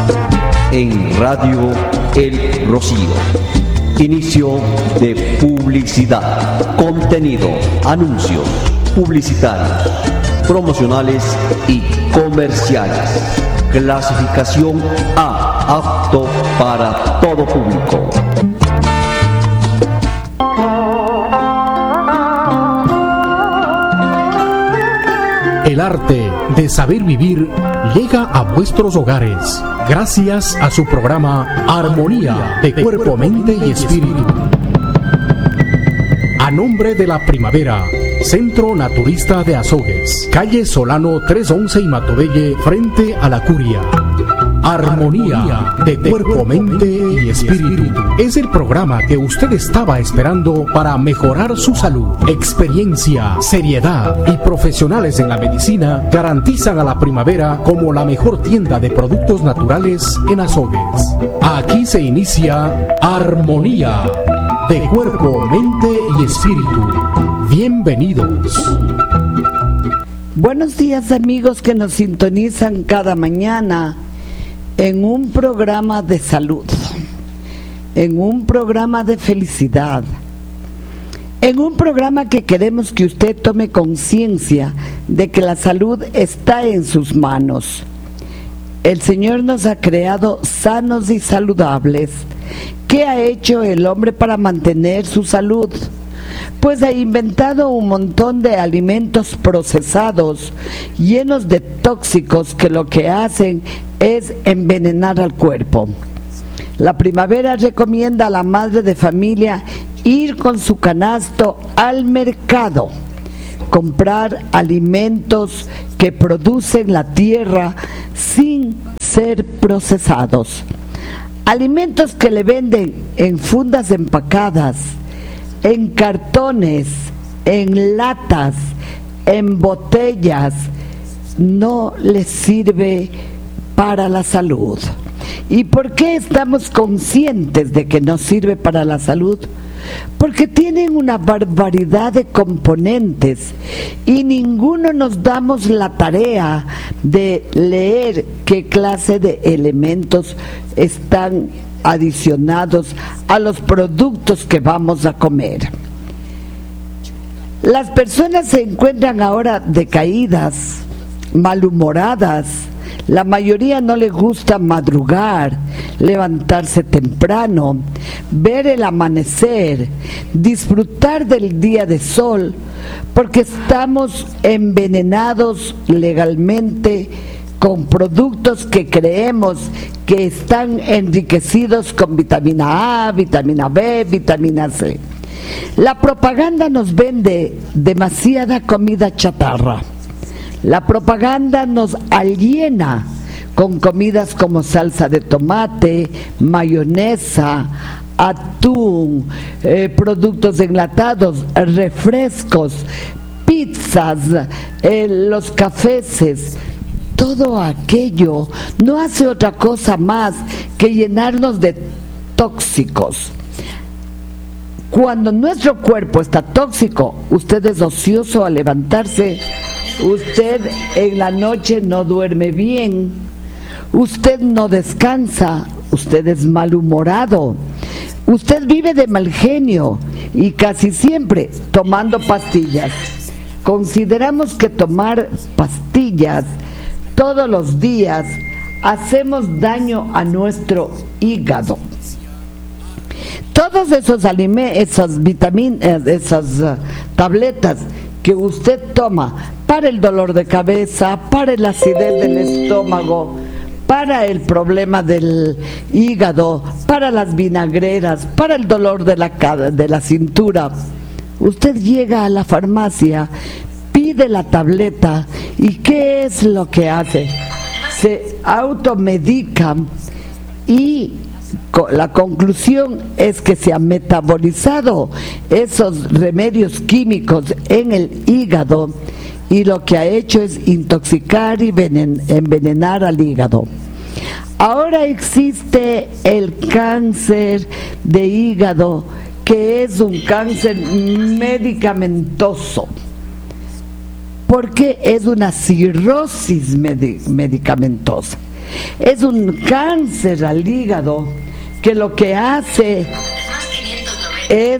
en Radio El Rocío. Inicio de publicidad, contenido, anuncios publicitarios, promocionales y comerciales. Clasificación A, apto para todo público. El arte de saber vivir llega a vuestros hogares gracias a su programa Armonía de Cuerpo, Mente y Espíritu. A nombre de la Primavera, Centro Naturista de Azogues, calle Solano 311 y Matobelle, frente a la Curia. Armonía de Cuerpo, Mente y Espíritu es el programa que usted estaba esperando para mejorar su salud. Experiencia, seriedad y profesionales en la medicina garantizan a la Primavera como la mejor tienda de productos naturales en Azogues. Aquí se inicia Armonía de Cuerpo, Mente y Espíritu. Bienvenidos. Buenos días, amigos que nos sintonizan cada mañana en un programa de salud, en un programa de felicidad, en un programa que queremos que usted tome conciencia de que la salud está en sus manos. El Señor nos ha creado sanos y saludables. ¿Qué ha hecho el hombre para mantener su salud? Pues ha inventado un montón de alimentos procesados llenos de tóxicos que lo que hacen es envenenar al cuerpo. La Primavera recomienda a la madre de familia ir con su canasto al mercado, comprar alimentos que producen la tierra sin ser procesados, alimentos que le venden en fundas empacadas, en cartones, en latas, en botellas. No les sirve para la salud. ¿Y por qué estamos conscientes de que no sirve para la salud? Porque tienen una barbaridad de componentes y ninguno nos damos la tarea de leer qué clase de elementos están adicionados a los productos que vamos a comer. Las personas se encuentran ahora decaídas, malhumoradas. La mayoría no les gusta madrugar, levantarse temprano, ver el amanecer, disfrutar del día de sol, porque estamos envenenados legalmente con productos que creemos que están enriquecidos con vitamina A, vitamina B, vitamina C. La propaganda nos vende demasiada comida chatarra. La propaganda nos aliena con comidas como salsa de tomate, mayonesa, atún, productos enlatados, refrescos, pizzas, los cafés. Todo aquello no hace otra cosa más que llenarnos de tóxicos. Cuando nuestro cuerpo está tóxico, usted es ocioso al levantarse, usted en la noche no duerme bien, usted no descansa, usted es malhumorado, usted vive de mal genio y casi siempre tomando pastillas. Consideramos que tomar pastillas todos los días hacemos daño a nuestro hígado. Todos esas vitaminas, esas tabletas que usted toma para el dolor de cabeza, para la acidez del estómago, para el problema del hígado, para las vinagreras, para el dolor de la cintura, usted llega a la farmacia, pide la tableta y ¿qué es lo que hace? Se automedica y la conclusión es que se han metabolizado esos remedios químicos en el hígado y lo que ha hecho es intoxicar y envenenar al hígado. Ahora existe el cáncer de hígado, que es un cáncer medicamentoso, porque es una cirrosis medicamentosa. Es un cáncer al hígado que lo que hace es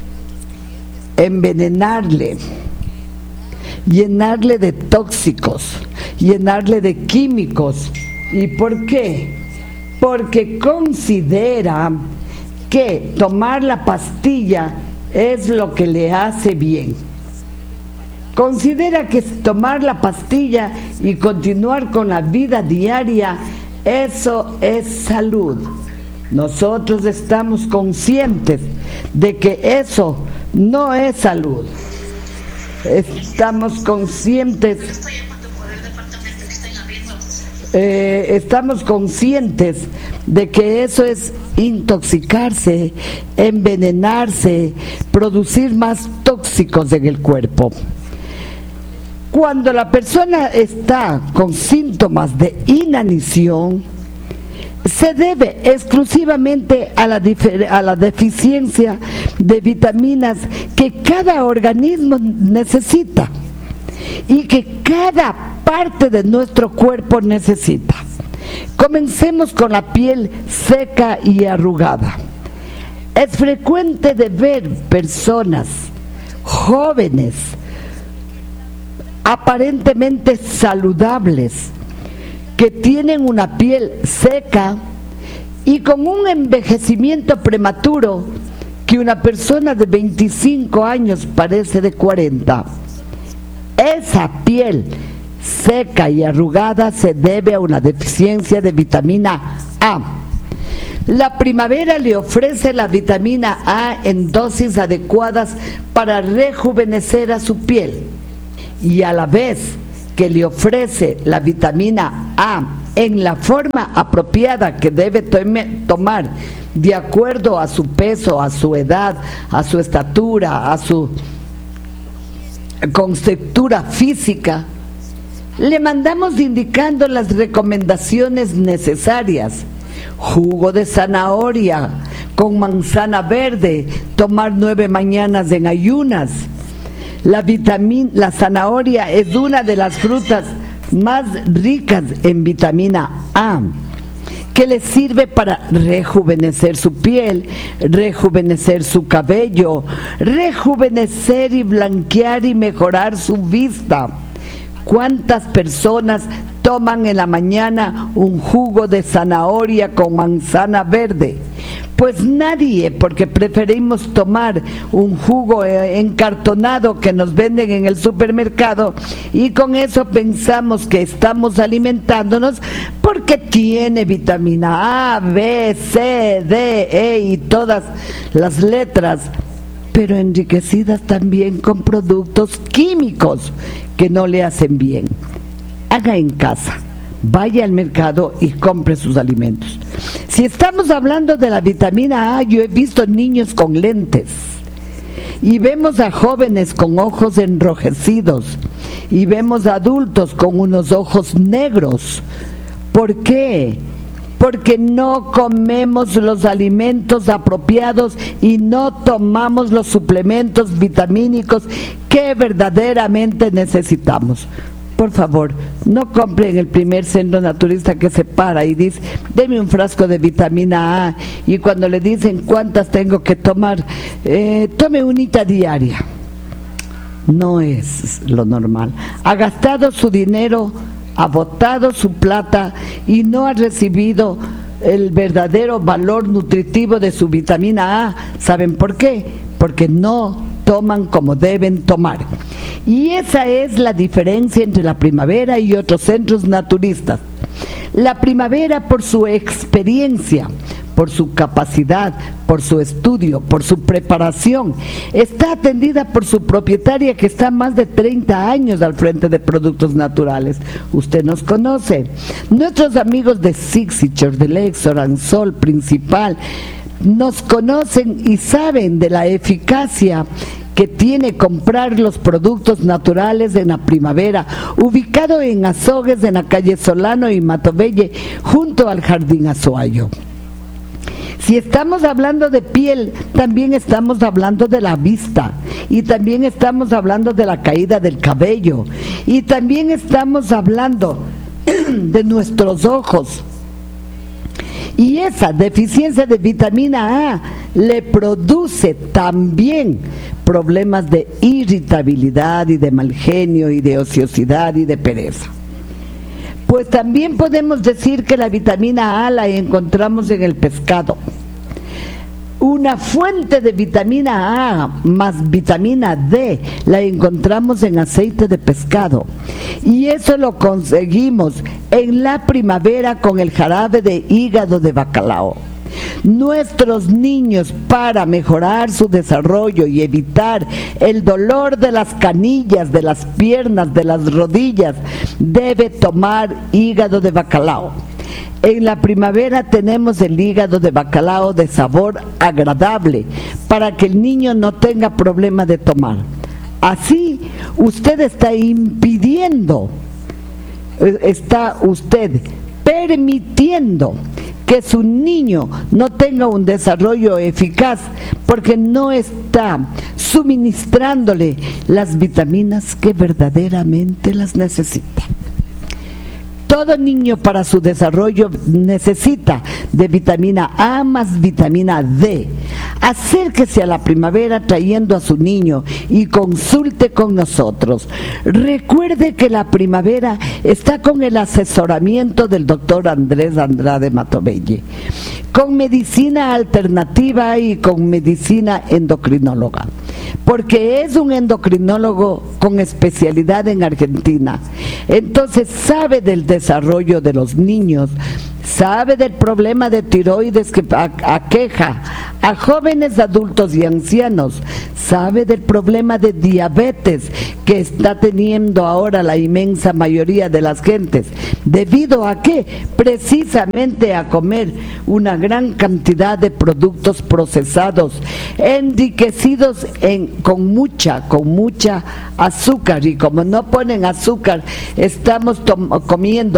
envenenarle, llenarle de tóxicos, llenarle de químicos. ¿Y por qué? Porque considera que tomar la pastilla es lo que le hace bien. Considera que tomar la pastilla y continuar con la vida diaria, eso es salud. Nosotros estamos conscientes de que eso no es salud. Estamos conscientes de que eso es intoxicarse, envenenarse, producir más tóxicos en el cuerpo. Cuando la persona está con síntomas de inanición, se debe exclusivamente a la deficiencia de vitaminas que cada organismo necesita y que cada parte de nuestro cuerpo necesita. Comencemos con la piel seca y arrugada. Es frecuente de ver personas jóvenes, aparentemente saludables, que tienen una piel seca y con un envejecimiento prematuro que una persona de 25 años parece de 40. Esa piel seca y arrugada se debe a una deficiencia de vitamina A. La primavera le ofrece la vitamina A en dosis adecuadas para rejuvenecer a su piel, y a la vez que le ofrece la vitamina A en la forma apropiada que debe tomar de acuerdo a su peso, a su edad, a su estatura, a su conceptura física, le mandamos indicando las recomendaciones necesarias. Jugo de zanahoria con manzana verde, tomar 9 mañanas en ayunas. La zanahoria es una de las frutas más ricas en vitamina A, que le sirve para rejuvenecer su piel, rejuvenecer su cabello, rejuvenecer y blanquear y mejorar su vista. ¿Cuántas personas toman en la mañana un jugo de zanahoria con manzana verde? Pues nadie, porque preferimos tomar un jugo encartonado que nos venden en el supermercado, y con eso pensamos que estamos alimentándonos porque tiene vitamina A, B, C, D, E y todas las letras, pero enriquecidas también con productos químicos que no le hacen bien. Haga en casa, vaya al mercado y compre sus alimentos. Si estamos hablando de la vitamina A, yo he visto niños con lentes y vemos a jóvenes con ojos enrojecidos y vemos a adultos con unos ojos negros. ¿Por qué? Porque no comemos los alimentos apropiados y no tomamos los suplementos vitamínicos que verdaderamente necesitamos. Por favor, no compre en el primer centro naturista que se para y dice, deme un frasco de vitamina A, y cuando le dicen cuántas tengo que tomar, tome unita diaria. No es lo normal. Ha gastado su dinero, ha botado su plata y no ha recibido el verdadero valor nutritivo de su vitamina A. ¿Saben por qué? Porque no toman como deben tomar. Y esa es la diferencia entre la primavera y otros centros naturistas. La primavera, por su experiencia, por su capacidad, por su estudio, por su preparación, está atendida por su propietaria, que está más de 30 años al frente de productos naturales. Usted nos conoce. Nuestros amigos de Sixichor, de Lexor, Ansol, Principal, nos conocen y saben de la eficacia que tiene comprar los productos naturales en la primavera, ubicado en Azogues, en la calle Solano y Matovelle, junto al Jardín Azuayo. Si estamos hablando de piel, también estamos hablando de la vista, y también estamos hablando de la caída del cabello, y también estamos hablando de nuestros ojos. Y esa deficiencia de vitamina A le produce también problemas de irritabilidad y de mal genio y de ociosidad y de pereza. Pues también podemos decir que la vitamina A la encontramos en el pescado. Una fuente de vitamina A más vitamina D la encontramos en aceite de pescado, y eso lo conseguimos en la primavera con el jarabe de hígado de bacalao. Nuestros niños, para mejorar su desarrollo y evitar el dolor de las canillas, de las piernas, de las rodillas, debe tomar hígado de bacalao. En la primavera tenemos el hígado de bacalao de sabor agradable para que el niño no tenga problema de tomar. Así usted está permitiendo que su niño no tenga un desarrollo eficaz porque no está suministrándole las vitaminas que verdaderamente las necesita. Todo niño para su desarrollo necesita de vitamina A más vitamina D. Acérquese a la primavera trayendo a su niño y consulte con nosotros. Recuerde que la primavera está con el asesoramiento del doctor Andrés Andrade Matovelle, con medicina alternativa y con medicina endocrinóloga, porque es un endocrinólogo con especialidad en Argentina. Entonces sabe del desarrollo de los niños, sabe del problema de tiroides que aqueja a jóvenes, adultos y ancianos, sabe del problema de diabetes que está teniendo ahora la inmensa mayoría de las gentes, debido a que precisamente a comer una gran cantidad de productos procesados, enriquecidos con mucha azúcar, y como no ponen azúcar, estamos comiendo